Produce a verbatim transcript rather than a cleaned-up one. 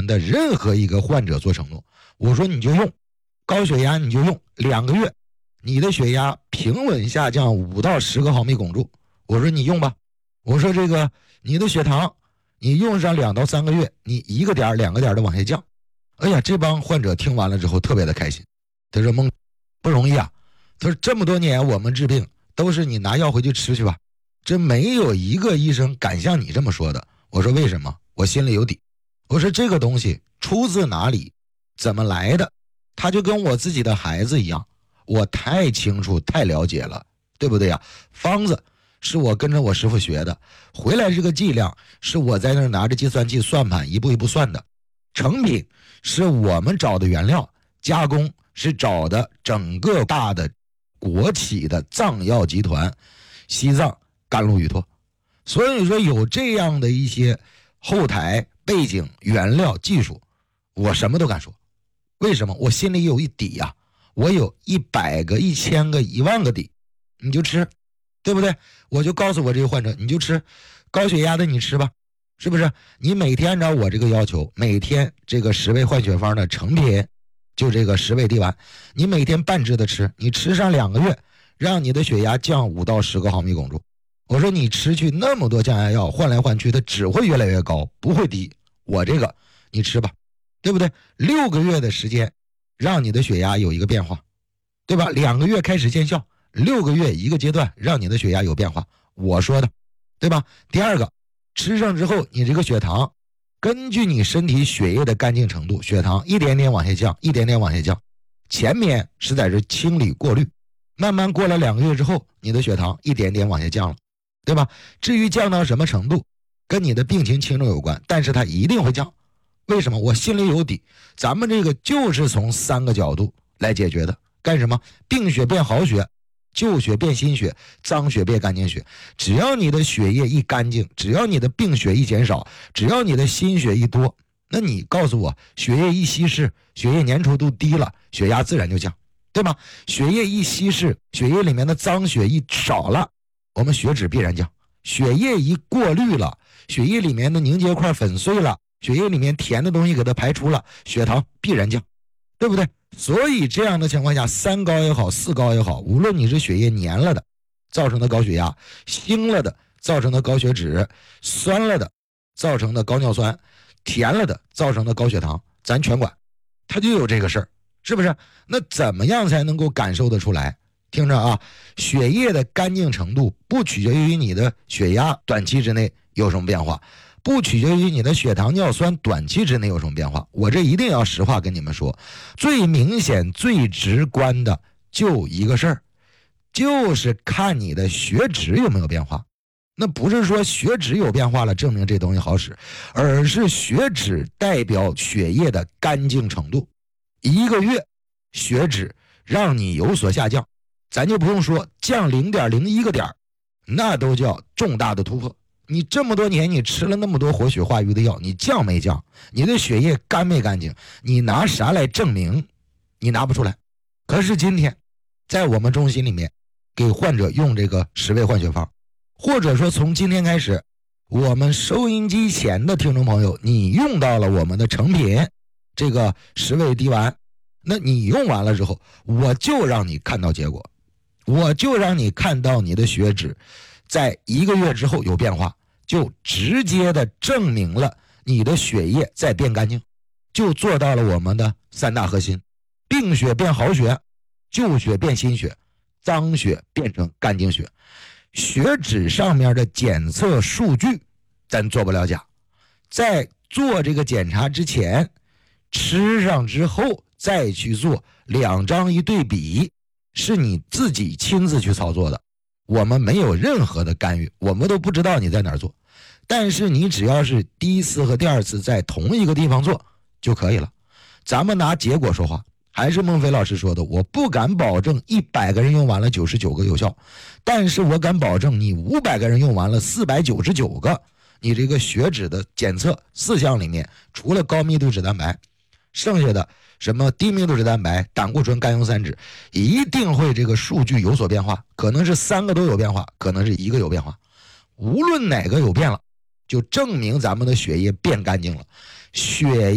的任何一个患者做承诺，我说你就用高血压，你就用两个月，你的血压平稳下降五到十个毫米汞柱，我说你用吧。我说这个你的血糖，你用上两到三个月，你一个点两个点的往下降。哎呀，这帮患者听完了之后特别的开心。他说孟不容易啊，他说这么多年我们治病都是你拿药回去吃去吧，这没有一个医生敢像你这么说的。我说为什么？我心里有底。我说这个东西出自哪里，怎么来的，他就跟我自己的孩子一样，我太清楚太了解了，对不对呀？方子是我跟着我师傅学的，回来这个剂量是我在那拿着计算器算盘一步一步算的，成品是我们找的原料，加工是找的整个大的国企的藏药集团西藏甘露雨托。所以说有这样的一些后台背景原料技术，我什么都敢说。为什么？我心里有一底呀、啊，我有一百个一千个一万个底，你就吃，对不对？我就告诉我这个患者，你就吃高血压的，你吃吧，是不是？你每天按照我这个要求，每天这个十味换血方的成品，就这个十味地丸，你每天半支的吃，你吃上两个月，让你的血压降五到十个毫米汞柱。我说你吃去那么多降压药，换来换去，它只会越来越高，不会低。我这个你吃吧，对不对？六个月的时间，让你的血压有一个变化，对吧？两个月开始见效，六个月一个阶段，让你的血压有变化。我说的，对吧？第二个，吃上之后，你这个血糖，根据你身体血液的干净程度，血糖一点点往下降，一点点往下降。前面是在这清理过滤，慢慢过了两个月之后，你的血糖一点点往下降了，对吧？至于降到什么程度，跟你的病情轻重有关，但是它一定会降。为什么？我心里有底。咱们这个就是从三个角度来解决的。干什么？病血变好血，旧血变新血，脏血变干净血。只要你的血液一干净，只要你的病血一减少，只要你的新血一多，那你告诉我，血液一稀释，血液粘稠度低了，血压自然就降，对吗？血液一稀释，血液里面的脏血一少了，我们血脂必然降。血液一过滤了，血液里面的凝结块粉碎了，血液里面甜的东西给它排出了，血糖必然降，对不对？所以这样的情况下，三高也好，四高也好，无论你是血液粘了的造成的高血压，腥了的造成的高血脂，酸了的造成的高尿酸，甜了的造成的高血糖，咱全管，它就有这个事儿，是不是？那怎么样才能够感受得出来？听着啊，血液的干净程度不取决于你的血压短期之内有什么变化，不取决于你的血糖尿酸短期之内有什么变化。我这一定要实话跟你们说，最明显最直观的就一个事儿，就是看你的血脂有没有变化。那不是说血脂有变化了证明这东西好使，而是血脂代表血液的干净程度。一个月血脂让你有所下降，咱就不用说降 零点零一 个点，那都叫重大的突破。你这么多年你吃了那么多活血化瘀的药，你降没降？你的血液干没干净？你拿啥来证明？你拿不出来。可是今天在我们中心里面给患者用这个十味换血方，或者说从今天开始，我们收音机前的听众朋友，你用到了我们的成品这个十味地丸，那你用完了之后，我就让你看到结果，我就让你看到你的血脂在一个月之后有变化，就直接的证明了你的血液在变干净，就做到了我们的三大核心：病血变好血，旧血变新血，脏血变成干净血。血脂上面的检测数据咱做不了假，在做这个检查之前，吃上之后再去做两张一对比，是你自己亲自去操作的，我们没有任何的干预，我们都不知道你在哪儿做，但是你只要是第一次和第二次在同一个地方做就可以了。咱们拿结果说话，还是孟非老师说的，我不敢保证一百个人用完了九十九个有效，但是我敢保证你五百个人用完了四百九十九个，你这个血脂的检测四项里面，除了高密度脂蛋白，剩下的什么低密度脂蛋白、胆固醇、甘油三酯，一定会这个数据有所变化，可能是三个都有变化，可能是一个有变化，无论哪个有变了，就证明咱们的血液变干净了。血